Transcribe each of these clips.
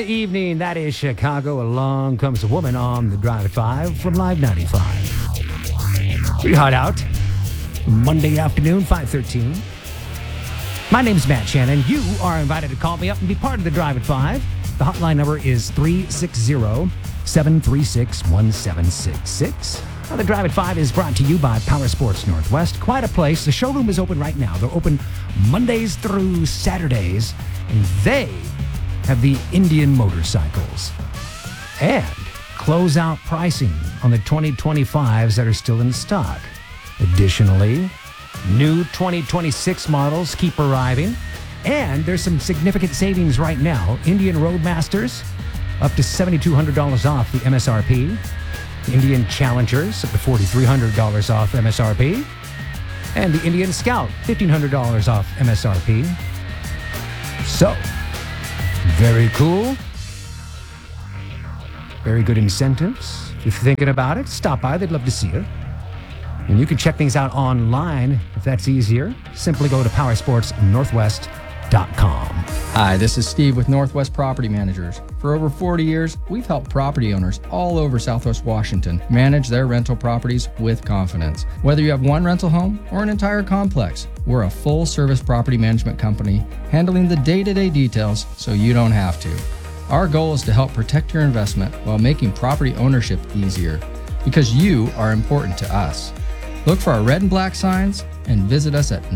Evening, that is Chicago. Along comes a woman on the Drive at 5 from Live 95. We hot out Monday afternoon, 5:13. My name's Matt Shannon. You are invited to call me up and be part of the Drive at 5. The hotline number is 360-736-1766. Now, the Drive at 5 is brought to you by Power Sports Northwest. Quite a place. The showroom is open right now. They're open Mondays through Saturdays, and they have the Indian motorcycles and closeout pricing on the 2025s that are still in stock. Additionally, new 2026 models keep arriving, and there's some significant savings right now. Indian Roadmasters up to $7,200 off the MSRP. Indian Challengers up to $4,300 off MSRP. And the Indian Scout, $1,500 off MSRP. So, very cool. Very good incentives. If you're thinking about it, stop by. They'd love to see you. And you can check things out online if that's easier. Simply go to powersportsnorthwest.com. Hi, this is Steve with Northwest Property Managers. For over 40 years, we've helped property owners all over Southwest Washington manage their rental properties with confidence. Whether you have one rental home or an entire complex, we're a full-service property management company handling the day-to-day details so you don't have to. Our goal is to help protect your investment while making property ownership easier, because you are important to us. Look for our red and black signs and visit us at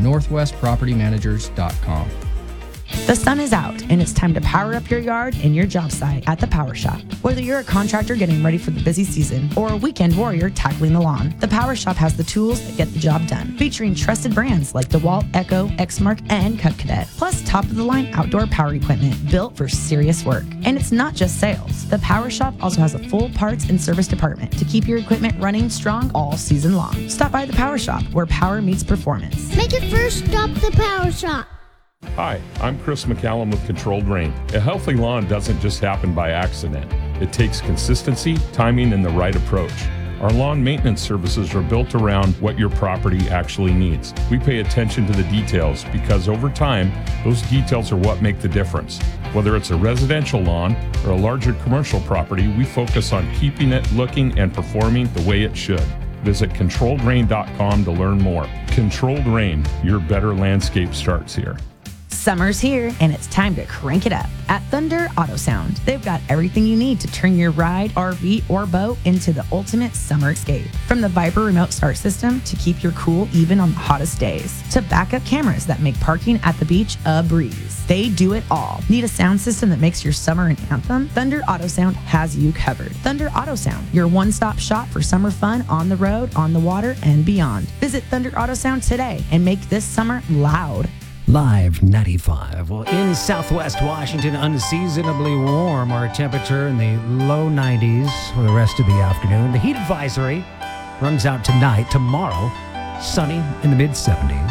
northwestpropertymanagers.com. The sun is out, and it's time to power up your yard and your job site at the Power Shop. Whether you're a contractor getting ready for the busy season or a weekend warrior tackling the lawn, the Power Shop has the tools that get the job done, featuring trusted brands like DeWalt, Echo, Exmark, and Cut Cadet, plus top-of-the-line outdoor power equipment built for serious work. And it's not just sales. The Power Shop also has a full parts and service department to keep your equipment running strong all season long. Stop by the Power Shop, where power meets performance. Make it first stop the Power Shop. Hi, I'm Chris McCallum with Controlled Rain. A healthy lawn doesn't just happen by accident. It takes consistency, timing, and the right approach. Our lawn maintenance services are built around what your property actually needs. We pay attention to the details because over time, those details are what make the difference. Whether it's a residential lawn or a larger commercial property, we focus on keeping it looking and performing the way it should. Visit ControlledRain.com to learn more. Controlled Rain, your better landscape starts here. Summer's here, and it's time to crank it up at Thunder Auto Sound. They've got everything you need to turn your ride, RV, or boat into the ultimate summer escape. From the Viper remote start system to keep your cool even on the hottest days, to backup cameras that make parking at the beach a breeze. They do it all. Need a sound system that makes your summer an anthem? Thunder Auto Sound has you covered. Thunder Auto Sound, your one-stop shop for summer fun on the road, on the water, and beyond. Visit Thunder Auto Sound today and make this summer loud. Live 95. Well, in Southwest Washington, unseasonably warm. Our temperature in the low 90s for the rest of the afternoon. The heat advisory runs out tonight. Tomorrow, sunny in the mid-70s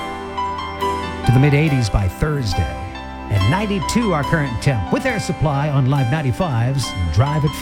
to the mid-80s by Thursday. And 92 our current temp with Air Supply on Live 95's Drive at